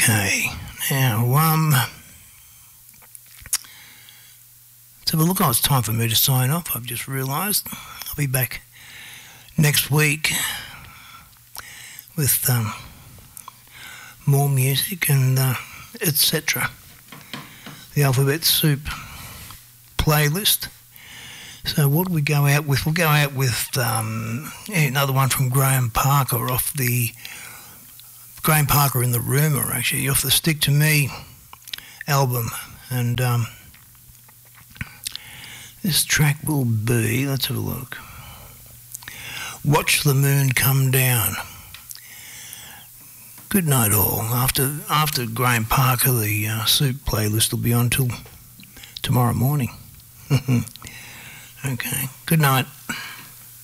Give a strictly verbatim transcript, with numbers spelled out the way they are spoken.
Okay, now, um, let's have a look. Oh, it's time for me to sign off. I've just realised I'll be back next week with um, more music and uh, et cetera. The Alphabet Soup playlist. So what do we go out with? We'll go out with um, another one from Graham Parker off the Graham Parker in the Rumour, actually, off the Stick to Me album. And um, this track will be, let's have a look, Watch the Moon Come Down. Good night all. After after Graham Parker, the uh, Soup playlist will be on till tomorrow morning. Okay, good night.